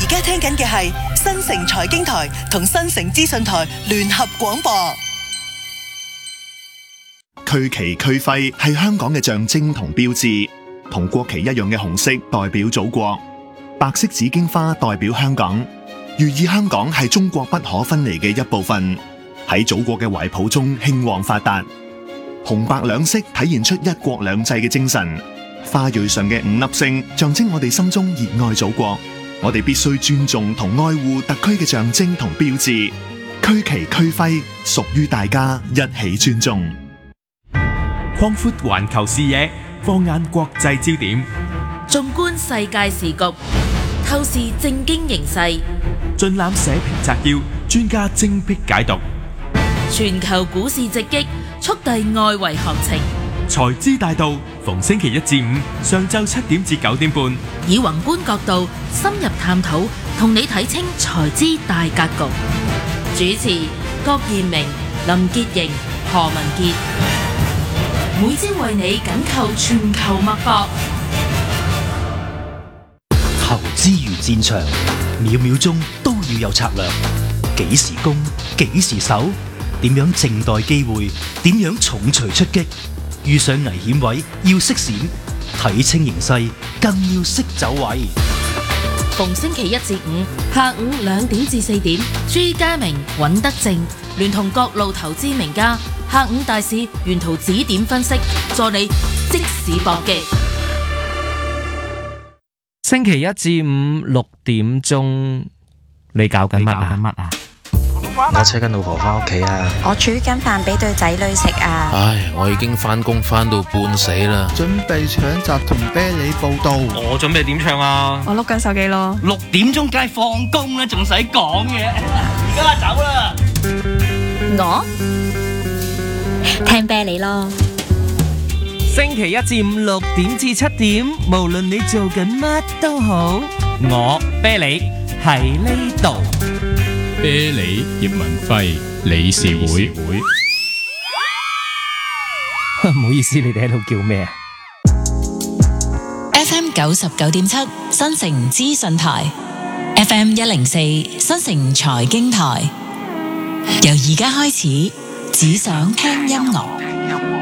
家聽緊嘅係新城財經台同新城資訊台聯合廣播。 區旗區徽係香港嘅象徵同標誌，同國旗一樣嘅紅色代表祖國，白色紫荊花代表香港，寓意香港係中國不可分離嘅一部分，喺祖國嘅懷抱中興旺發達。紅白兩色體現出一國兩制嘅精神，花蕊上嘅5粒星象徵我哋心中熱愛祖國，我哋必須尊重同愛護特區嘅象徵同標誌，區旗區徽屬於大家，一起尊重。 擴闊環球視野，放眼國際焦點， 縱觀世界時局，透視政經形勢， 盡覽社評摘要，專家精闢解讀。 全球股市直擊，速遞外圍行情。 財資大道，逢星期1至5上晝7點至9點半， 以宏觀角度深入探討，同你睇清財資大格局。主持郭彥明、林潔瑩、何文傑，每朝為你緊扣全球脈搏。 投資如戰場，秒秒鐘都要有策略。幾時攻，幾時守，點樣靜待機會，點樣重錘出擊。遇上危險位要識閃，睇清形勢更要識走位。 逢星期1至5下午2點至4點，朱家明、尹德正聯同各路投資名家，下午大市沿途指點分析，助你即市搏擊。 星期1至5 6點鐘，你搞緊乜啊？ 我車緊老婆翻屋企啊！ 我煮緊飯俾對仔女食啊！ 唉，我已經翻工翻到半死啦！ 準備搶閘同啤梨報到。 我準備點唱啊？ 我碌緊手機咯。 6點鐘梗係放工啦，仲使講嘅？而家走啦！ 我聽啤梨咯。 星期1至5 6點至7點，無論你做緊乜都好，我啤梨喺呢度。 啤梨葉文輝理事會， 唔好意思，你哋喺度叫咩啊 ？FM 99.7新城資訊台 ，FM 104新城財經台，由而家開始，只想聽音樂。